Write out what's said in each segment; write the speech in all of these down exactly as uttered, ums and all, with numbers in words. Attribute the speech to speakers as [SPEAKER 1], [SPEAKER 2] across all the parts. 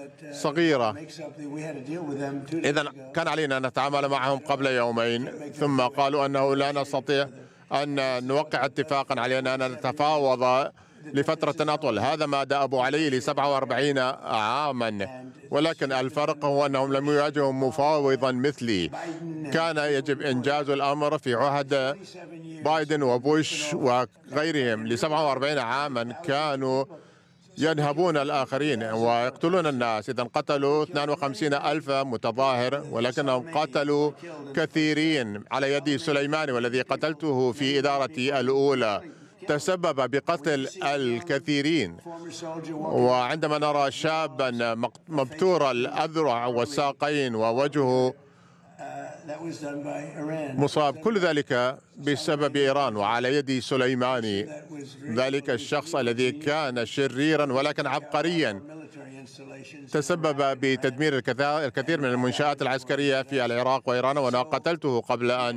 [SPEAKER 1] صغيرة. إذن كان علينا أن نتعامل معهم قبل يومين، ثم قالوا أنه لا نستطيع أن نوقع اتفاقا علينا أن نتفاوض لفترة أطول. هذا ما دأبوا عليه لسبعة وأربعين عاما، ولكن الفرق هو أنهم لم يواجهوا مفاوضا مثلي. كان يجب إنجاز الأمر في عهد بايدن وبوش وغيرهم. لسبعة وأربعين عاما كانوا ينهبون الآخرين ويقتلون الناس. إذا قتلوا اثنين وخمسين ألف متظاهر، ولكنهم قتلوا كثيرين على يد سليماني، والذي قتلته في إدارتي الأولى تسبب بقتل الكثيرين. وعندما نرى شابا مبتور الأذرع والساقين ووجهه مصاب، كل ذلك بسبب إيران وعلى يد سليماني، ذلك الشخص الذي كان شريرا ولكن عبقريا، تسبب بتدمير الكثير من المنشآت العسكرية في العراق وإيران، وأنا قتلته قبل أن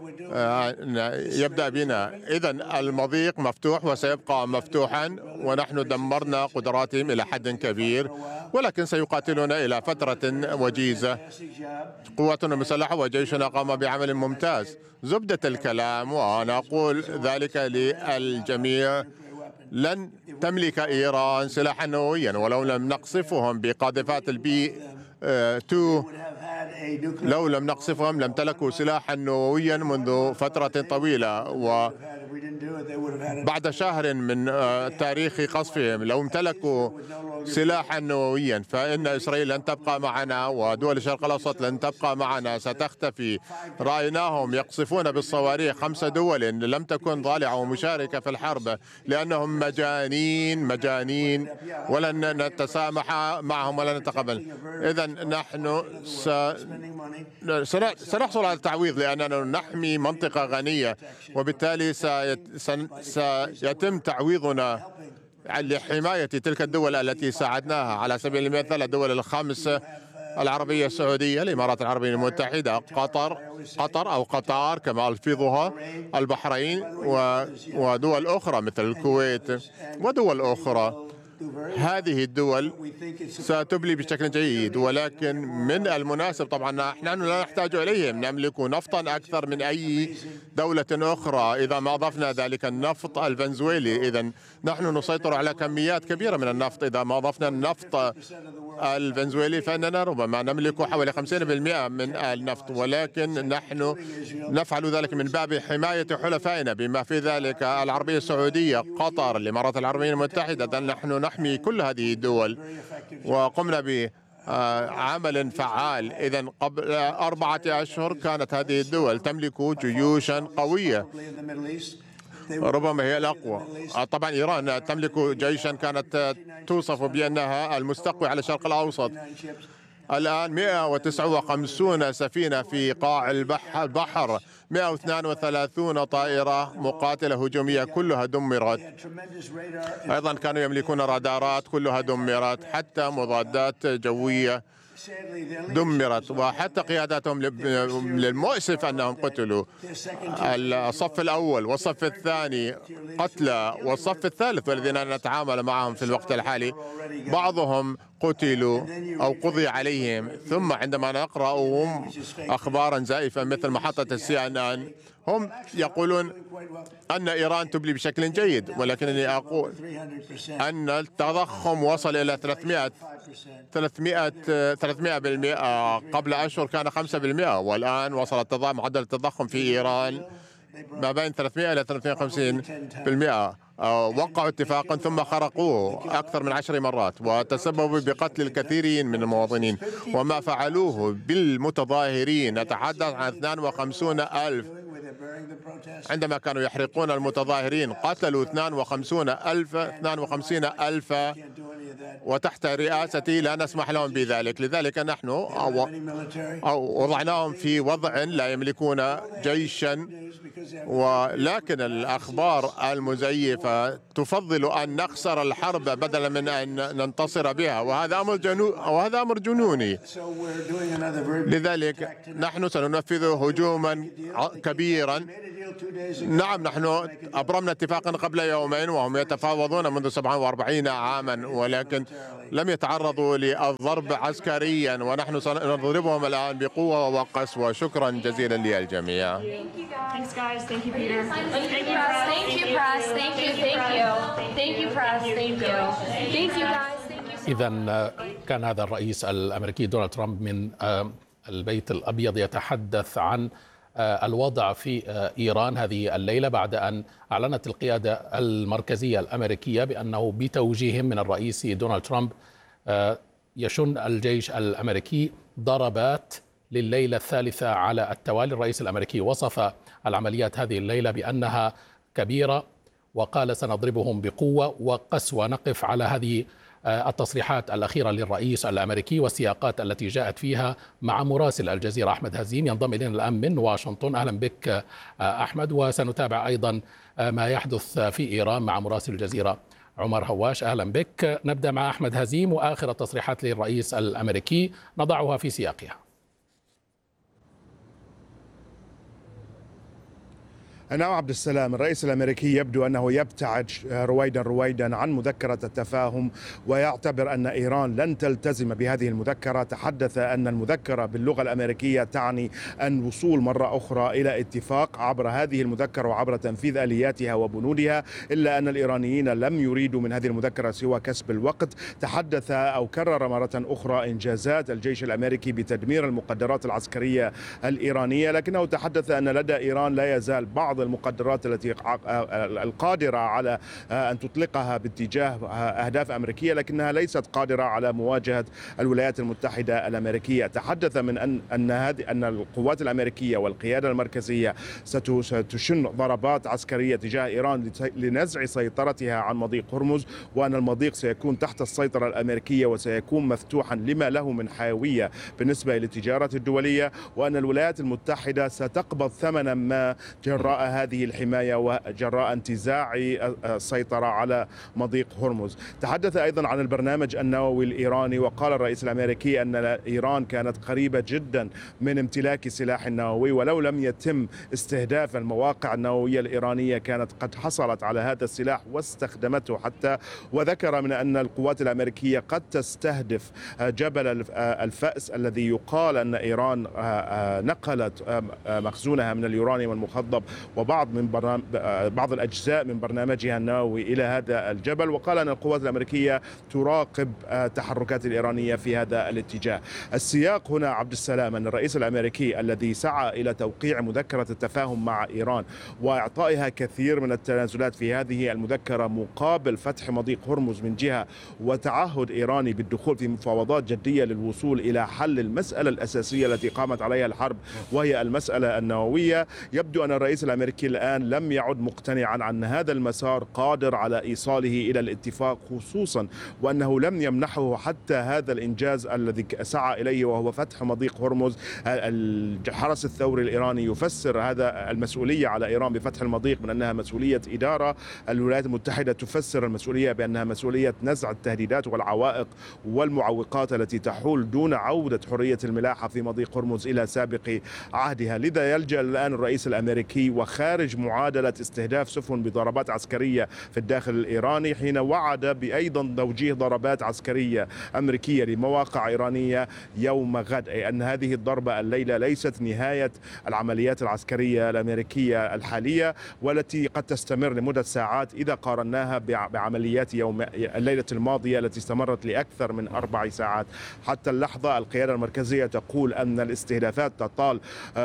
[SPEAKER 1] يبدأ بنا. إذن المضيق مفتوح وسيبقى مفتوحا، ونحن دمرنا قدراتهم إلى حد كبير، ولكن سيقاتلون إلى فترة وجيزة. قواتنا المسلحة وجيشنا قام بعمل ممتاز. زبدة الكلام، وأنا أقول ذلك للجميع، لن تملك إيران سلاحا نوويا ولو لم نقصفهم بقاذفات البي تو. لو لم نقصفهم لم تملكوا سلاحا نوويا منذ فترة طويلة، وبعد شهر من تاريخ قصفهم لو امتلكوا سلاحا نوويا فإن إسرائيل لن تبقى معنا، ودول الشرق الأوسط لن تبقى معنا، ستختفي. رأيناهم يقصفون بالصواريخ خمس دول لم تكن ضالعة ومشاركة في الحرب لأنهم مجانين مجانين، ولن نتسامح معهم ولا نتقبل. إذا نحن سنحصل على التعويض لأننا نحمي منطقة غنية، وبالتالي سيتم تعويضنا لحماية تلك الدول التي ساعدناها. على سبيل المثال الدول الخمس: العربية السعودية، الإمارات العربية المتحدة، قطر قطر أو قطار كما ألفظها، البحرين، ودول أخرى مثل الكويت ودول أخرى. هذه الدول ستبلي بشكل جيد، ولكن من المناسب طبعا نحن لا نحتاج إليهم، نملك نفطا أكثر من أي دولة أخرى. إذا ما أضفنا ذلك النفط الفنزويلي، إذا نحن نسيطر على كميات كبيرة من النفط. إذا ما أضفنا النفط الفنزويلي فإننا ربما نملك حوالي خمسين بالمئة من النفط، ولكن نحن نفعل ذلك من باب حماية حلفائنا بما في ذلك العربية السعودية، قطر، الإمارات العربية المتحدة. نحن نحمي كل هذه الدول وقمنا بعمل فعال. إذا قبل أربعة أشهر كانت هذه الدول تملك جيوشا قوية، ربما هي الأقوى. طبعا إيران تملك جيشا كانت توصف بأنها المستقوي على الشرق الأوسط. الآن مئة وتسعة وخمسين سفينة في قاع البحر، مئة واثنين وثلاثين طائرة مقاتلة هجومية كلها دمرت. أيضا كانوا يملكون رادارات كلها دمرت، حتى مضادات جوية دمرت، وحتى قياداتهم للمؤسف أنهم قتلوا. الصف الأول والصف الثاني قتلى، والصف الثالث والذين نتعامل معهم في الوقت الحالي بعضهم قتلوا أو قضي عليهم. ثم عندما نقرأهم أخبارا زائفة مثل محطة السي إن إن، هم يقولون أن إيران تبلي بشكل جيد، ولكنني أقول أن التضخم وصل إلى ثلاثمئة بالمئة. قبل أشهر كان خمسة بالمئة، والآن وصل التضخم معدل التضخم في إيران ما بين ثلاثمئة إلى ثلاثمئة وخمسين بالمئة. وقعوا اتفاقا ثم خرقوه أكثر من عشر مرات وتسببوا بقتل الكثيرين من المواطنين. وما فعلوه بالمتظاهرين نتحدث عن اثنين وخمسين ألف. عندما كانوا يحرقون المتظاهرين قتلوا اثنين وخمسين ألف اثنين وخمسين ألف، وتحت رئاستي لا نسمح لهم بذلك. لذلك نحن أو وضعناهم في وضع لا يملكون جيشا، ولكن الأخبار المزيفة تفضل أن نخسر الحرب بدلا من أن ننتصر بها، وهذا أمر جنو وهذا أمر جنوني. لذلك نحن سننفذ هجوما كبيرا. نعم، نحن أبرمنا اتفاقا قبل يومين وهم يتفاوضون منذ سبعة وأربعين عاما، ولكن ولكن لم يتعرضوا للضرب عسكريا، ونحن سنضربهم الآن بقوة وقسوة. شكرا جزيلا للجميع.
[SPEAKER 2] إذا كان هذا الرئيس الأمريكي دونالد ترامب من البيت الأبيض يتحدث عن الوضع في إيران هذه الليلة بعد أن أعلنت القيادة المركزية الأمريكية بأنه بتوجيه من الرئيس دونالد ترامب يشن الجيش الأمريكي ضربات لليلة الثالثة على التوالي. الرئيس الأمريكي وصف العمليات هذه الليلة بأنها كبيرة وقال سنضربهم بقوة وقسوة. نقف على هذه التصريحات الأخيرة للرئيس الأمريكي والسياقات التي جاءت فيها مع مراسل الجزيرة أحمد هزيم ينضم إلينا الآن من واشنطن. أهلا بك أحمد، وسنتابع أيضا ما يحدث في إيران مع مراسل الجزيرة عمر هواش. أهلا بك. نبدأ مع أحمد هزيم وآخر التصريحات للرئيس الأمريكي نضعها في سياقها.
[SPEAKER 3] نعم عبد السلام، الرئيس الأمريكي يبدو أنه يبتعد رويدا رويدا عن مذكرة التفاهم ويعتبر أن إيران لن تلتزم بهذه المذكرة. تحدث أن المذكرة باللغة الأمريكية تعني أن وصول مرة أخرى إلى اتفاق عبر هذه المذكرة وعبر تنفيذ آلياتها وبنودها، إلا أن الإيرانيين لم يريدوا من هذه المذكرة سوى كسب الوقت. تحدث أو كرر مرة أخرى إنجازات الجيش الأمريكي بتدمير المقدرات العسكرية الإيرانية، لكنه تحدث أن لدى إيران لا يزال بعض المقدرات التي القادرة على أن تطلقها باتجاه أهداف أمريكية، لكنها ليست قادرة على مواجهة الولايات المتحدة الأمريكية. تحدث من أن أن هذه أن القوات الأمريكية والقيادة المركزية ستشن ضربات عسكرية تجاه إيران لنزع سيطرتها عن مضيق هرمز، وأن المضيق سيكون تحت السيطرة الأمريكية وسيكون مفتوحا لما له من حيوية بالنسبة للتجارة الدولية، وأن الولايات المتحدة ستقبض ثمنا ما جراء هذه الحماية وجراء انتزاع السيطرة على مضيق هرمز. تحدث أيضا عن البرنامج النووي الإيراني، وقال الرئيس الأمريكي أن إيران كانت قريبة جدا من امتلاك سلاح نووي، ولو لم يتم استهداف المواقع النووية الإيرانية كانت قد حصلت على هذا السلاح واستخدمته حتى. وذكر من أن القوات الأمريكية قد تستهدف جبل الفأس الذي يقال أن إيران نقلت مخزونها من اليورانيوم المخضب وبعض من برنامج بعض الأجزاء من برنامجها النووي إلى هذا الجبل. وقال أن القوات الأمريكية تراقب تحركات الإيرانية في هذا الاتجاه. السياق هنا عبد السلام أن الرئيس الأمريكي الذي سعى إلى توقيع مذكرة التفاهم مع إيران وإعطائها كثير من التنازلات في هذه المذكرة مقابل فتح مضيق هرمز من جهة وتعهد إيراني بالدخول في مفاوضات جدية للوصول إلى حل المسألة الأساسية التي قامت عليها الحرب وهي المسألة النووية، يبدو أن الرئيس الأمريكي الآن لم يعد مقتنعا أن هذا المسار قادر على إيصاله إلى الاتفاق، خصوصا وأنه لم يمنحه حتى هذا الإنجاز الذي سعى إليه وهو فتح مضيق هرمز. الحرس الثوري الإيراني يفسر هذا المسؤولية على إيران بفتح المضيق من أنها مسؤولية إدارة، الولايات المتحدة تفسر المسؤولية بأنها مسؤولية نزع التهديدات والعوائق والمعوقات التي تحول دون عودة حرية الملاحة في مضيق هرمز إلى سابق عهدها. لذا يلجأ الآن الرئيس الأمريكي وخارج معادلة استهداف سفن بضربات عسكرية في الداخل الإيراني، حين وعد بأيضا توجيه ضربات عسكرية أمريكية لمواقع إيرانية يوم غد، أي أن هذه الضربة الليلة ليست نهاية العمليات العسكرية الأمريكية الحالية والتي قد تستمر لمدة ساعات إذا قارناها بعمليات يوم الليلة الماضية التي استمرت لأكثر من أربع ساعات. حتى اللحظة القيادة المركزية تقول أن الاستهدافات تطال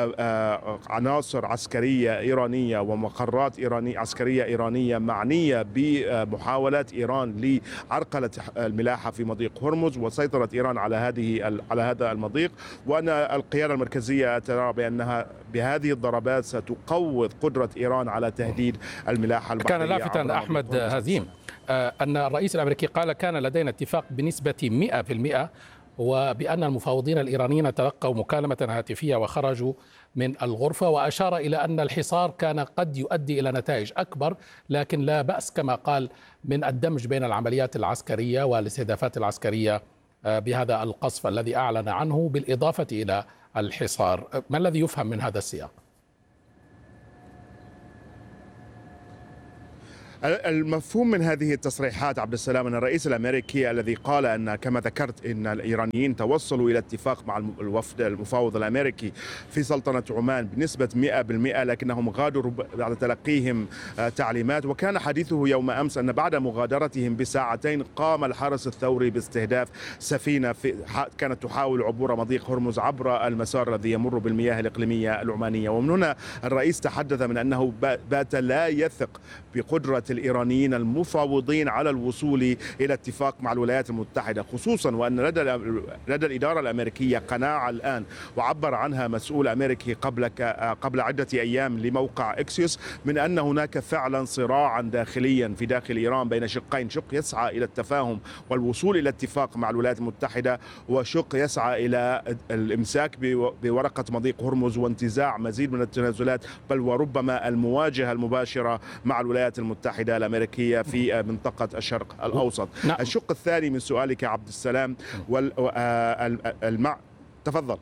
[SPEAKER 3] عناصر عسكرية إيرانية ومقرات إيرانية عسكرية إيرانية معنية بمحاولات إيران لعرقلة الملاحة في مضيق هرمز وسيطرة إيران على هذه على هذا المضيق، وأن القيادة المركزية ترى بأنها بهذه الضربات ستقوض قدرة إيران على تهديد الملاحة البحرية.
[SPEAKER 2] كان لافتا أحمد هزيم أن الرئيس الأمريكي قال كان لدينا اتفاق بنسبة مئة بالمئة، وبأن المفاوضين الإيرانيين تلقوا مكالمة هاتفية وخرجوا من الغرفة، وأشار إلى أن الحصار كان قد يؤدي إلى نتائج أكبر، لكن لا بأس كما قال من الدمج بين العمليات العسكرية والاستهدافات العسكرية بهذا القصف الذي أعلن عنه بالإضافة إلى الحصار. ما الذي يفهم من هذا السياق؟
[SPEAKER 3] المفهوم من هذه التصريحات عبد السلام أن الرئيس الأمريكي الذي قال أن كما ذكرت أن الإيرانيين توصلوا إلى اتفاق مع الوفد المفاوض الأمريكي في سلطنة عمان بنسبة مئة بالمئة، لكنهم غادروا بعد تلقيهم تعليمات. وكان حديثه يوم أمس أن بعد مغادرتهم بساعتين قام الحرس الثوري باستهداف سفينة في كانت تحاول عبور مضيق هرمز عبر المسار الذي يمر بالمياه الإقليمية العمانية. ومن هنا الرئيس تحدث من أنه بات لا يثق بقدرة الإيرانيين المفاوضين على الوصول إلى اتفاق مع الولايات المتحدة، خصوصا وأن لدى لدى الإدارة الأمريكية قناعة الآن، وعبر عنها مسؤول أمريكي قبل قبل عدة أيام لموقع إكسيوس، من أن هناك فعلا صراعا داخليا في داخل إيران بين شقين، شق يسعى إلى التفاهم والوصول إلى اتفاق مع الولايات المتحدة، وشق يسعى إلى الإمساك بورقة مضيق هرمز وانتزاع مزيد من التنازلات، بل وربما المواجهة المباشرة مع الولايات المتحدة الأمريكية في منطقة الشرق الأوسط. نعم. الشق الثاني من سؤالك عبد السلام والمع تفضل.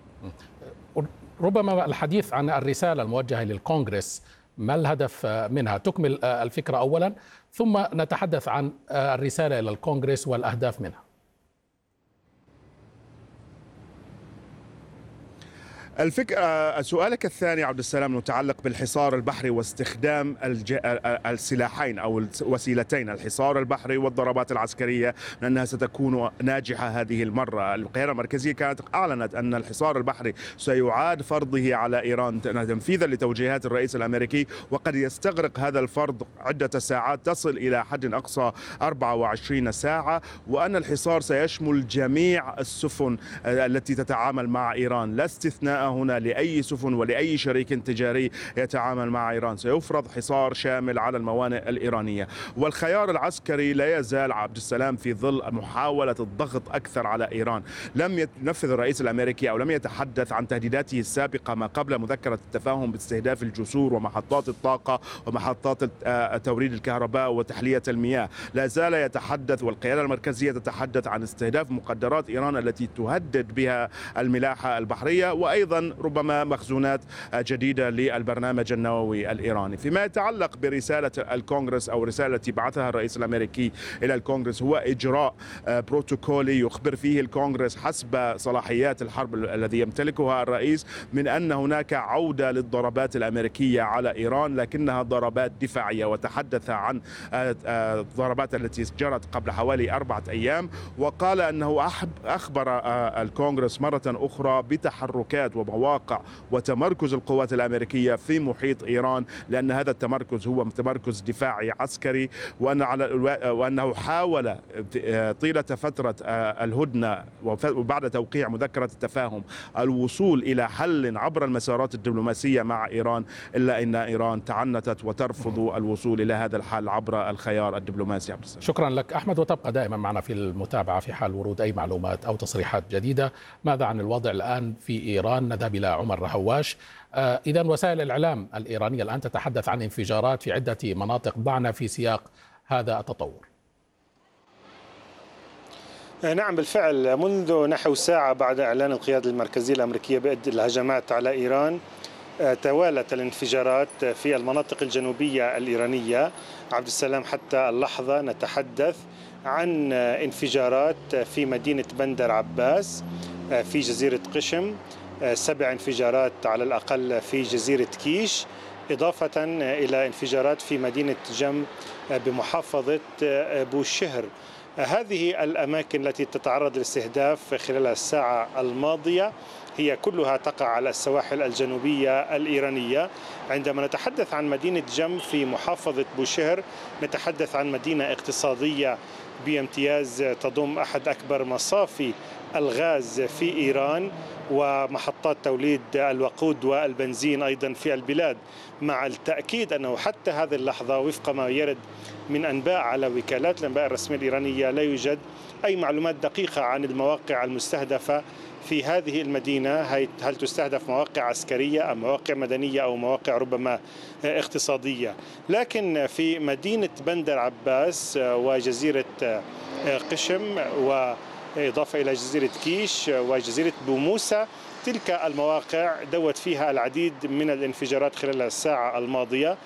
[SPEAKER 2] ربما الحديث عن الرسالة الموجهة للكونغرس، ما الهدف منها؟ تكمل الفكرة أولا ثم نتحدث عن الرسالة إلى الكونغرس والأهداف منها.
[SPEAKER 3] الفكرة سؤالك الثاني عبد السلام متعلق بالحصار البحري واستخدام الج... السلاحين أو الوسيلتين، الحصار البحري والضربات العسكرية، لأنها ستكون ناجحة هذه المرة. القيادة المركزية كانت أعلنت أن الحصار البحري سيعاد فرضه على إيران تنفيذا لتوجيهات الرئيس الأمريكي، وقد يستغرق هذا الفرض عدة ساعات تصل إلى حد أقصى أربعة وعشرين ساعة، وأن الحصار سيشمل جميع السفن التي تتعامل مع إيران، لا استثناء هنا لأي سفن ولأي شريك تجاري يتعامل مع إيران. سيفرض حصار شامل على الموانئ الإيرانية. والخيار العسكري لا يزال عبد السلام في ظل محاولة الضغط أكثر على إيران. لم ينفذ الرئيس الأمريكي أو لم يتحدث عن تهديداته السابقة ما قبل مذكرة التفاهم باستهداف الجسور ومحطات الطاقة ومحطات توريد الكهرباء وتحلية المياه. لا زال يتحدث والقيادة المركزية تتحدث عن استهداف مقدرات إيران التي تهدد بها الملاحة البحرية، وأيضا ربما مخزونات جديدة للبرنامج النووي الإيراني. فيما يتعلق برسالة الكونغرس أو رسالة التي بعثها الرئيس الأمريكي إلى الكونغرس، هو إجراء بروتوكولي يخبر فيه الكونغرس حسب صلاحيات الحرب الذي يمتلكها الرئيس من أن هناك عودة للضربات الأمريكية على إيران، لكنها ضربات دفاعية. وتحدث عن الضربات التي جرت قبل حوالي أربعة أيام، وقال أنه أخبر الكونغرس مرة أخرى بتحركات ومواقع وتمركز القوات الأمريكية في محيط إيران، لأن هذا التمركز هو تمركز دفاعي عسكري، وأن على وأنه حاول طيلة فترة الهدنة وبعد توقيع مذكرة التفاهم الوصول إلى حل عبر المسارات الدبلوماسية مع إيران، إلا أن إيران تعنتت وترفض الوصول إلى هذا الحل عبر الخيار الدبلوماسي. عبد السلام.
[SPEAKER 2] شكرا لك أحمد، وتبقى دائما معنا في المتابعة في حال ورود أي معلومات أو تصريحات جديدة. ماذا عن الوضع الآن في إيران؟ نذهب إلى عمر هواش. آه إذن وسائل الإعلام الإيرانية الآن تتحدث عن انفجارات في عدة مناطق، ضعنا في سياق هذا التطور.
[SPEAKER 4] نعم بالفعل، منذ نحو ساعة بعد إعلان القيادة المركزية الأمريكية بإد الهجمات على إيران توالت الانفجارات في المناطق الجنوبية الإيرانية. عبد السلام حتى اللحظة نتحدث عن انفجارات في مدينة بندر عباس في جزيرة قشم، سبع انفجارات على الأقل في جزيرة كيش، إضافة إلى انفجارات في مدينة جم بمحافظة بوشهر. هذه الأماكن التي تتعرض للاستهداف خلال الساعة الماضية هي كلها تقع على السواحل الجنوبية الإيرانية. عندما نتحدث عن مدينة جم في محافظة بوشهر نتحدث عن مدينة اقتصادية بامتياز تضم أحد أكبر مصافي الغاز في إيران ومحطات توليد الوقود والبنزين أيضا في البلاد، مع التأكيد أنه حتى هذه اللحظة وفق ما يرد من أنباء على وكالات الأنباء الرسمية الإيرانية لا يوجد أي معلومات دقيقة عن المواقع المستهدفة في هذه المدينة. هل تستهدف مواقع عسكرية أم مواقع مدنية أو مواقع ربما اقتصادية؟ لكن في مدينة بندر عباس وجزيرة قشم وإضافة إلى جزيرة كيش وجزيرة بوموسى، تلك المواقع دوت فيها العديد من الانفجارات خلال الساعة الماضية.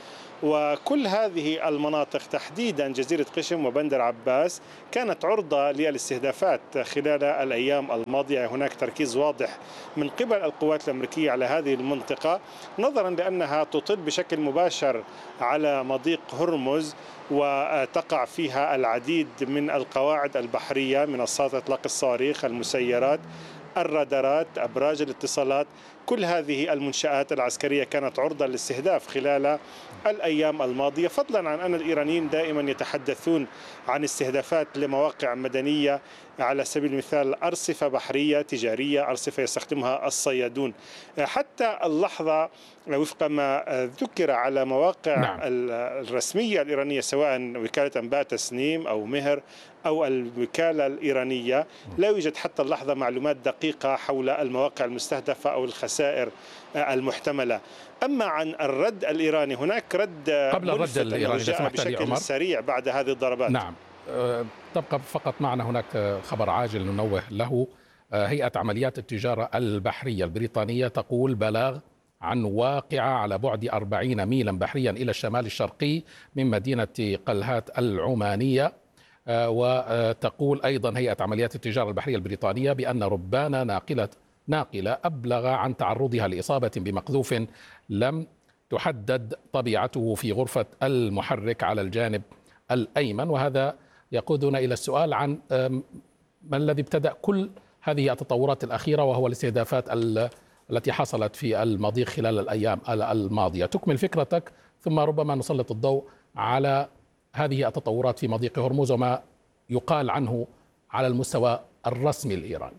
[SPEAKER 4] وكل هذه المناطق تحديدا جزيرة قشم وبندر عباس كانت عرضة للاستهدافات خلال الأيام الماضية. هناك تركيز واضح من قبل القوات الأمريكية على هذه المنطقة نظرا لأنها تطل بشكل مباشر على مضيق هرمز وتقع فيها العديد من القواعد البحرية، منصات إطلاق الصواريخ، المسيرات، الرادارات، أبراج الاتصالات. كل هذه المنشآت العسكرية كانت عرضة للاستهداف خلال الأيام الماضية، فضلا عن أن الإيرانيين دائما يتحدثون عن استهدافات لمواقع مدنية على سبيل المثال أرصفة بحرية تجارية، أرصفة يستخدمها الصيادون. حتى اللحظة وفق ما ذكر على مواقع نعم. الرسمية الإيرانية سواء وكالة أنباء تسنيم أو مهر أو الوكالة الإيرانية لا يوجد حتى اللحظة معلومات دقيقة حول المواقع المستهدفة أو الخسائر المحتملة. أما عن الرد الإيراني هناك رد
[SPEAKER 2] قبل الرد الإيراني
[SPEAKER 4] جاء بشكل سريع بعد هذه الضربات.
[SPEAKER 2] نعم، تبقى فقط معنا هناك خبر عاجل ننوه له. هيئة عمليات التجارة البحرية البريطانية تقول بلاغ عن واقعة على بعد أربعين ميلا بحريا إلى الشمال الشرقي من مدينة قلهات العمانية. وتقول أيضا هيئة عمليات التجارة البحرية البريطانية بأن ربان ناقلة ناقلة أبلغ عن تعرضها لإصابة بمقذوف لم تحدد طبيعته في غرفة المحرك على الجانب الأيمن. وهذا يقودنا إلى السؤال عن ما الذي ابتدأ كل هذه التطورات الأخيرة وهو الاستهدافات التي حصلت في المضيق خلال الأيام الماضية. تكمل فكرتك ثم ربما نسلط الضوء على هذه التطورات في مضيق هرمز وما يقال عنه على المستوى الرسمي الإيراني.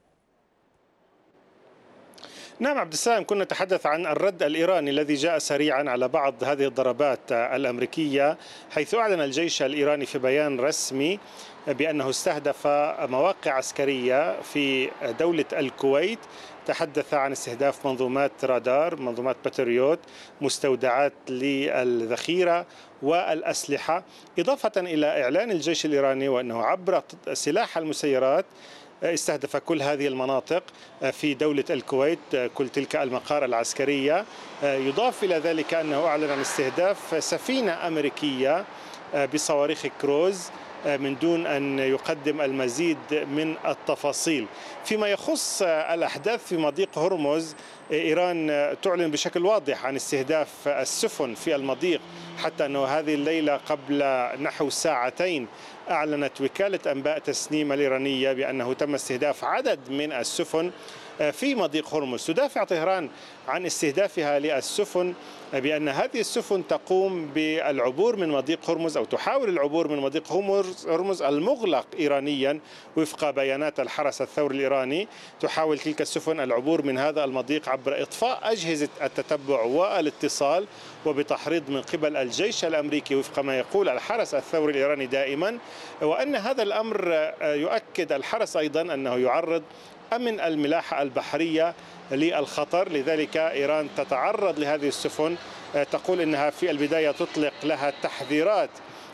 [SPEAKER 4] نعم عبد السلام، كنا نتحدث عن الرد الإيراني الذي جاء سريعا على بعض هذه الضربات الأمريكية، حيث أعلن الجيش الإيراني في بيان رسمي بأنه استهدف مواقع عسكرية في دولة الكويت. تحدث عن استهداف منظومات رادار، منظومات باتريوت، مستودعات للذخيرة والأسلحة، إضافة إلى إعلان الجيش الإيراني وأنه عبر سلاح المسيرات استهدف كل هذه المناطق في دولة الكويت، كل تلك المقار العسكرية. يضاف إلى ذلك أنه أعلن عن استهداف سفينة أمريكية بصواريخ كروز من دون أن يقدم المزيد من التفاصيل. فيما يخص الأحداث في مضيق هرمز، إيران تعلن بشكل واضح عن استهداف السفن في المضيق، حتى أنه هذه الليلة قبل نحو ساعتين أعلنت وكالة أنباء تسنيم الإيرانية بأنه تم استهداف عدد من السفن في مضيق هرمز. تدافع طهران عن استهدافها للسفن بأن هذه السفن تقوم بالعبور من مضيق هرمز أو تحاول العبور من مضيق هرمز المغلق إيرانيا وفق بيانات الحرس الثوري الإيراني. تحاول تلك السفن العبور من هذا المضيق عبر إطفاء أجهزة التتبع والاتصال وبتحريض من قبل الجيش الأمريكي وفق ما يقول الحرس الثوري الإيراني دائما. وأن هذا الأمر يؤكد الحرس أيضا أنه يعرض أمن الملاحة البحرية للخطر، لذلك إيران تتعرض لهذه السفن، تقول إنها في البداية تطلق لها تحذيرات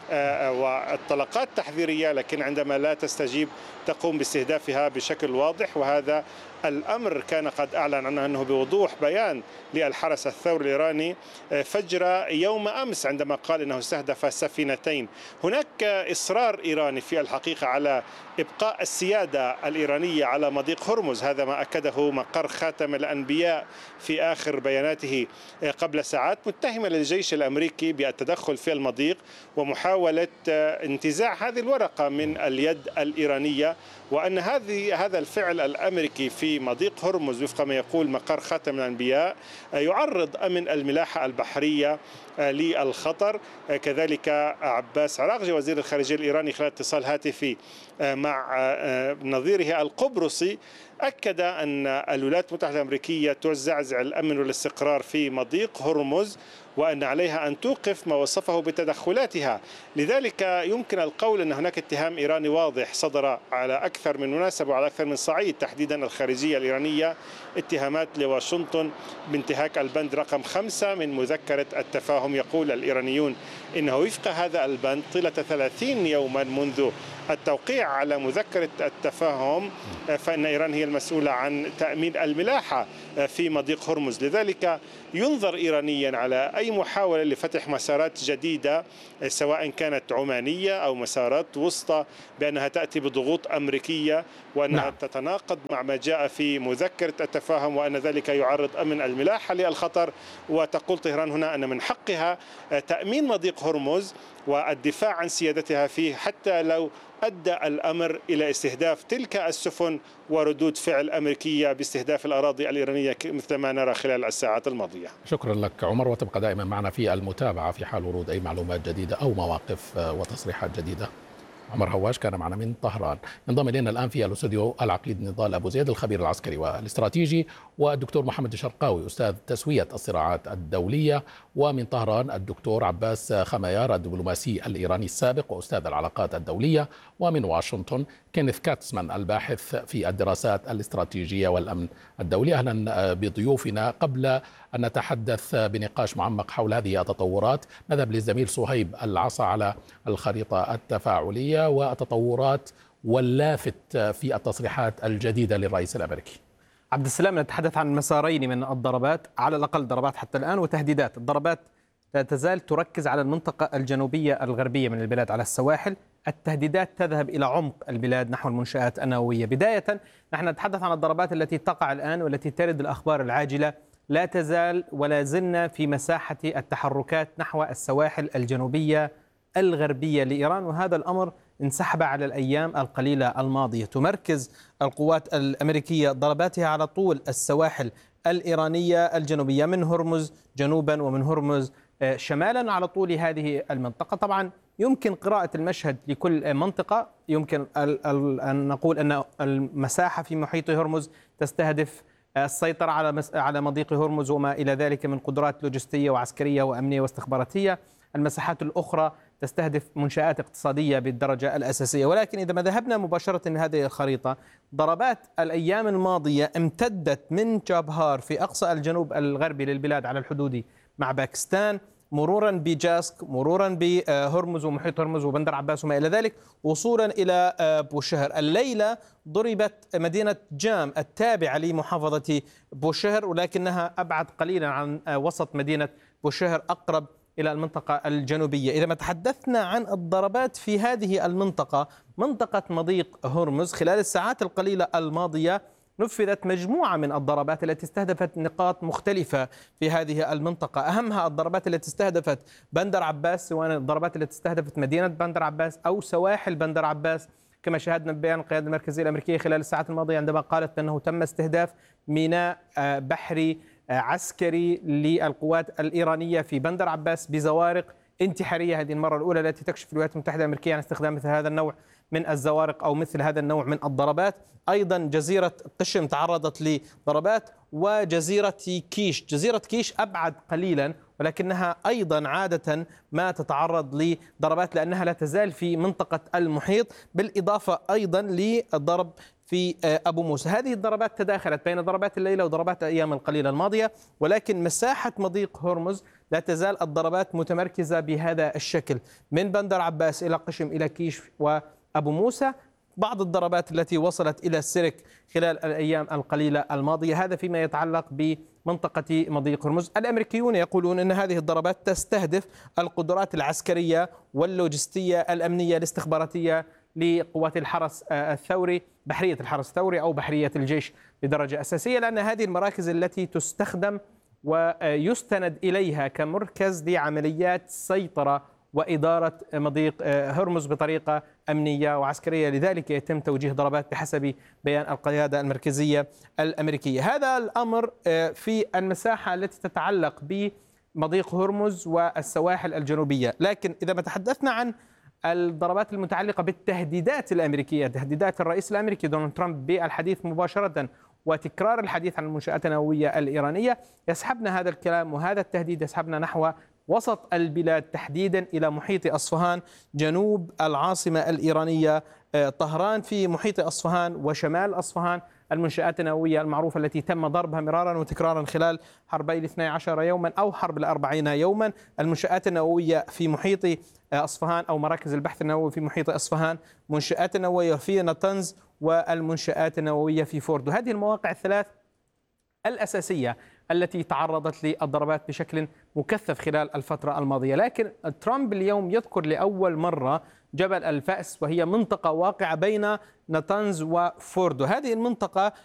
[SPEAKER 4] والطلقات تحذيرية، لكن عندما لا تستجيب تقوم باستهدافها بشكل واضح. وهذا الأمر كان قد أعلن عنه أنه بوضوح بيان للحرس الثوري الإيراني فجر يوم أمس عندما قال أنه استهدف سفينتين. هناك إصرار إيراني في الحقيقة على إبقاء السيادة الإيرانية على مضيق هرمز، هذا ما أكده مقر خاتم الأنبياء في آخر بياناته قبل ساعات، متهما للجيش الأمريكي بالتدخل في المضيق ومحاولة انتزاع هذه الورقة من اليد الإيرانية، وأن هذه هذا الفعل الأمريكي في مضيق هرمز وفق ما يقول مقر خاتم الأنبياء يعرض أمن الملاحة البحرية للخطر. كذلك عباس عراقجي وزير الخارجية الإيراني خلال اتصال هاتفي مع نظيره القبرصي أكد أن الولايات المتحدة الأمريكية تزعزع الأمن والاستقرار في مضيق هرمز وأن عليها أن توقف ما وصفه بتدخلاتها. لذلك يمكن القول أن هناك اتهام إيراني واضح صدر على أكثر من مناسبة وعلى أكثر من صعيد، تحديدا الخارجية الإيرانية، اتهامات لواشنطن بانتهاك البند رقم خمسة من مذكرة التفاهم. يقول الإيرانيون إنه وفق هذا البند طيلة ثلاثين يوما منذ التوقيع على مذكرة التفاهم فإن إيران هي المسؤولة عن تأمين الملاحة في مضيق هرمز. لذلك ينظر إيرانيا على أي محاولة لفتح مسارات جديدة سواء كانت عمانية أو مسارات وسطى بأنها تأتي بضغوط أمريكية وأنها نعم. تتناقض مع ما جاء في مذكرة التفاهم وأن ذلك يعرض أمن الملاحة للخطر. وتقول طهران هنا أن من حقها تأمين مضيق هرمز والدفاع عن سيادتها فيه حتى لو أدى الأمر إلى استهداف تلك السفن وردود فعل أمريكية باستهداف الأراضي الإيرانية مثل ما نرى خلال الساعات الماضية.
[SPEAKER 2] شكرا لك عمر، وتبقى دائما معنا في المتابعة في حال ورود أي معلومات جديدة أو مواقف وتصريحات جديدة. عمر هواش كان معنا من طهران. ينضم إلينا الآن في الاستوديو العقيد نضال أبو زيد الخبير العسكري والاستراتيجي، والدكتور محمد الشرقاوي أستاذ تسوية الصراعات الدولية، ومن طهران الدكتور عباس خميار الدبلوماسي الإيراني السابق وأستاذ العلاقات الدولية، ومن واشنطن كينيث كاتسمان الباحث في الدراسات الاستراتيجية والأمن الدولي. أهلا بضيوفنا. قبل أن نتحدث بنقاش معمق حول هذه التطورات نذهب للزميل صهيب العصا على الخريطة التفاعلية والتطورات واللافت في التصريحات الجديدة للرئيس الأمريكي.
[SPEAKER 5] عبد السلام، نتحدث عن مسارين من الضربات، على الأقل ضربات حتى الآن وتهديدات. الضربات لا تزال تركز على المنطقة الجنوبية الغربية من البلاد على السواحل، التهديدات تذهب إلى عمق البلاد نحو المنشآت النووية. بداية نحن نتحدث عن الضربات التي تقع الآن والتي ترد الأخبار العاجلة. لا تزال ولا زلنا في مساحة التحركات نحو السواحل الجنوبية الغربية لإيران، وهذا الأمر انسحب على الأيام القليلة الماضية. تمركز القوات الأمريكية ضرباتها على طول السواحل الإيرانية الجنوبية من هرمز جنوبا ومن هرمز شمالا على طول هذه المنطقة. طبعا يمكن قراءة المشهد لكل منطقة، يمكن أن نقول أن المساحة في محيط هرمز تستهدف السيطرة على على مضيق هرمز وما إلى ذلك من قدرات لوجستية وعسكرية وأمنية واستخباراتية. المساحات الأخرى تستهدف منشآت اقتصادية بالدرجة الأساسية. ولكن إذا ما ذهبنا مباشرة لهذه الخريطة، ضربات الأيام الماضية امتدت من جابهار في أقصى الجنوب الغربي للبلاد على الحدود مع باكستان، مرورا بجاسك، مرورا بهرمز ومحيط هرمز وبندر عباس وما إلى ذلك، وصولا إلى بوشهر. الليلة ضربت مدينة جام التابعة لمحافظة بوشهر، ولكنها أبعد قليلا عن وسط مدينة بوشهر، أقرب إلى المنطقة الجنوبية. إذا ما تحدثنا عن الضربات في هذه المنطقة، منطقة مضيق هرمز، خلال الساعات القليلة الماضية نفذت مجموعة من الضربات التي استهدفت نقاط مختلفة في هذه المنطقة. أهمها الضربات التي استهدفت بندر عباس، سواء الضربات التي استهدفت مدينة بندر عباس أو سواحل بندر عباس، كما شاهدنا ببيان القيادة المركزية الأمريكية خلال الساعات الماضية عندما قالت بأنه تم استهداف ميناء بحري عسكري للقوات الإيرانية في بندر عباس بزوارق انتحارية. هذه المرة الأولى التي تكشف الولايات المتحدة الأمريكية عن استخدام مثل هذا النوع من الزوارق أو مثل هذا النوع من الضربات. أيضا جزيرة قشم تعرضت لضربات، وجزيرة كيش، جزيرة كيش أبعد قليلا ولكنها أيضا عادة ما تتعرض لضربات لأنها لا تزال في منطقة المحيط، بالإضافة أيضا للضرب في أبو موسى. هذه الضربات تداخلت بين ضربات الليلة وضربات الأيام القليلة الماضية، ولكن مساحة مضيق هرمز لا تزال الضربات متمركزة بهذا الشكل، من بندر عباس إلى قشم إلى كيش وأبو موسى. بعض الضربات التي وصلت إلى السرك خلال الأيام القليلة الماضية. هذا فيما يتعلق بمنطقة مضيق هرمز. الأمريكيون يقولون أن هذه الضربات تستهدف القدرات العسكرية واللوجستية الأمنية الاستخباراتية لقوات الحرس الثوري، بحرية الحرس الثوري أو بحرية الجيش بدرجة أساسية، لأن هذه المراكز التي تستخدم ويستند إليها كمركز لعمليات سيطرة وإدارة مضيق هرمز بطريقة أمنية وعسكرية. لذلك يتم توجيه ضربات بحسب بيان القيادة المركزية الأمريكية. هذا الأمر في المساحة التي تتعلق بمضيق هرمز والسواحل الجنوبية. لكن إذا ما تحدثنا عن الضربات المتعلقة بالتهديدات الأمريكية، تهديدات الرئيس الأمريكي دونالد ترامب بالحديث مباشرة وتكرار الحديث عن المنشآت النووية الإيرانية، يسحبنا هذا الكلام وهذا التهديد يسحبنا نحو وسط البلاد، تحديدا إلى محيط أصفهان جنوب العاصمة الإيرانية طهران، في محيط أصفهان وشمال أصفهان المنشآت النووية المعروفة التي تم ضربها مرارا وتكرارا خلال حربي الاثني عشر يوما أو حرب الأربعين يوما. المنشآت النووية في محيط أصفهان أو مراكز البحث النووي في محيط أصفهان، منشآت النووية في نطنز والمنشآت النووية في فوردو. هذه المواقع الثلاث الأساسية التي تعرضت للضربات بشكل مكثف خلال الفترة الماضية. لكن ترامب اليوم يذكر لأول مرة جبل الفأس، وهي منطقة واقعة بين ناتانز وفوردو. هذه المنطقة